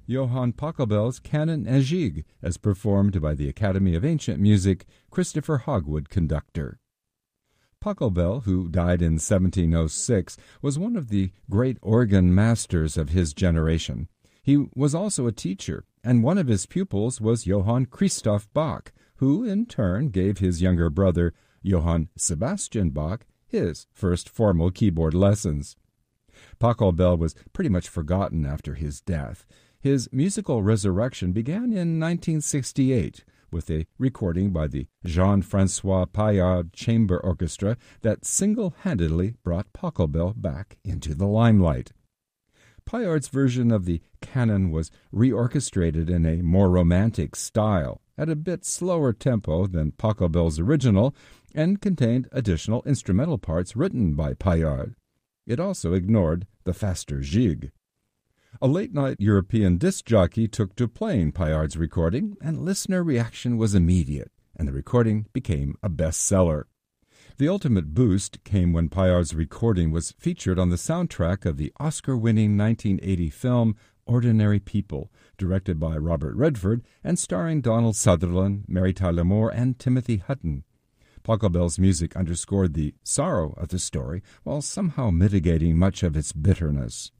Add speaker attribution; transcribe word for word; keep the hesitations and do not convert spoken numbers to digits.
Speaker 1: Johann Pachelbel's Canon and Gigue, as performed by the Academy of Ancient Music, Christopher Hogwood conductor. Pachelbel, who died in seventeen oh six, was one of the great organ masters of his generation. He was also a teacher, and one of his pupils was Johann Christoph Bach, who in turn gave his younger brother, Johann Sebastian Bach, his first formal keyboard lessons. Pachelbel was pretty much forgotten after his death. His musical resurrection began in nineteen sixty-eight, with a recording by the Jean-Francois Paillard Chamber Orchestra that single-handedly brought Pachelbel back into the limelight. Paillard's version of the canon was reorchestrated in a more romantic style, at a bit slower tempo than Pachelbel's original, and contained additional instrumental parts written by Paillard. It also ignored the faster Gigue. A late-night European disc jockey took to playing Paillard's recording, and listener reaction was immediate, and the recording became a bestseller. The ultimate boost came when Paillard's recording was featured on the soundtrack of the Oscar-winning nineteen eighty film Ordinary People, directed by Robert Redford and starring Donald Sutherland, Mary Tyler Moore, and Timothy Hutton. Pachelbel's music underscored the sorrow of the story while somehow mitigating much of its bitterness.